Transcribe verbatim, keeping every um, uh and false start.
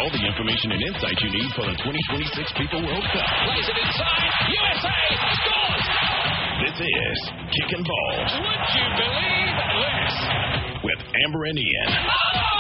all the information and insight you need for the twenty twenty-six FIFA World Cup. Plays it inside. U S A scores. This is Kicking Balls. Would you believe this? With Amber and Ian. Oh!